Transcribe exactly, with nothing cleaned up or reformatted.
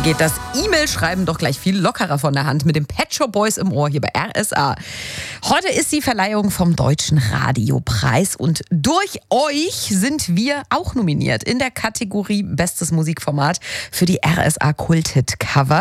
geht das E-Mail-Schreiben doch gleich viel lockerer von der Hand mit dem Pet Shop Boys im Ohr hier bei R S A. Heute ist die Verleihung vom Deutschen Radiopreis und durch euch sind wir auch nominiert in der Kategorie Bestes Musikformat für die R S A Kulthit Cover.